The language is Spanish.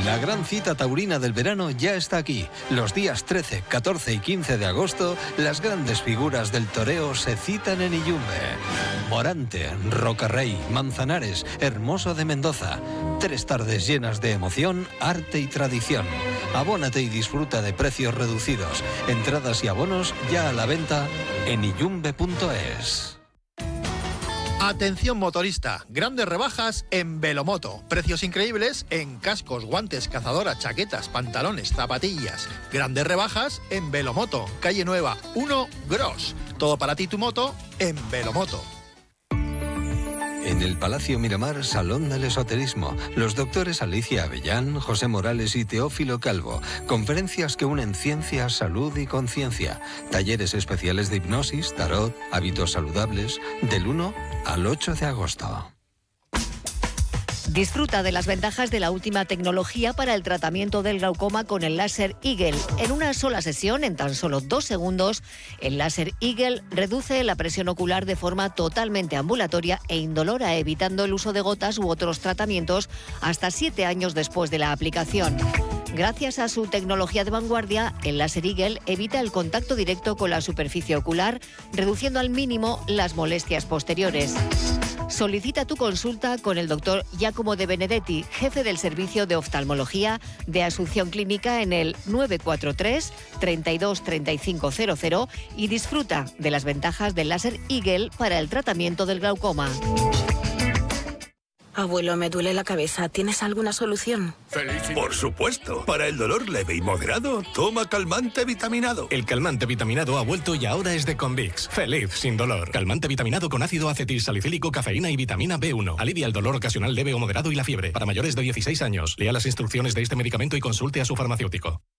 La gran cita taurina del verano ya está aquí. Los días 13, 14 y 15 de agosto, las grandes figuras del toreo se citan en Iyumbe. Morante, Rocarrey, Manzanares, Hermoso de Mendoza. 3 tardes llenas de emoción, arte y tradición. Abónate y disfruta de precios reducidos. Entradas y abonos ya a la venta en iyumbe.es. Atención motorista, grandes rebajas en Velomoto. Precios increíbles en cascos, guantes, cazadoras, chaquetas, pantalones, zapatillas. Grandes rebajas en Velomoto, calle Nueva, 1 Gros. Todo para ti y tu moto en Velomoto. En el Palacio Miramar, Salón del Esoterismo, los doctores Alicia Avellán, José Morales y Teófilo Calvo. Conferencias que unen ciencia, salud y conciencia. Talleres especiales de hipnosis, tarot, hábitos saludables, del 1 al 8 de agosto. Disfruta de las ventajas de la última tecnología para el tratamiento del glaucoma con el láser Eagle. En una sola sesión, en tan solo 2 segundos, el láser Eagle reduce la presión ocular de forma totalmente ambulatoria e indolora, evitando el uso de gotas u otros tratamientos hasta 7 años después de la aplicación. Gracias a su tecnología de vanguardia, el láser Eagle evita el contacto directo con la superficie ocular, reduciendo al mínimo las molestias posteriores. Solicita tu consulta con el doctor Giacomo De Benedetti, jefe del Servicio de Oftalmología de Asunción Clínica, en el 943 32 3500 y disfruta de las ventajas del láser Eagle para el tratamiento del glaucoma. Abuelo, me duele la cabeza. ¿Tienes alguna solución? Por supuesto. Para el dolor leve y moderado, toma calmante vitaminado. El calmante vitaminado ha vuelto y ahora es de Convix. Feliz sin dolor. Calmante vitaminado con ácido acetilsalicílico, cafeína y vitamina B1. Alivia el dolor ocasional leve o moderado y la fiebre. Para mayores de 16 años. Lea las instrucciones de este medicamento y consulte a su farmacéutico.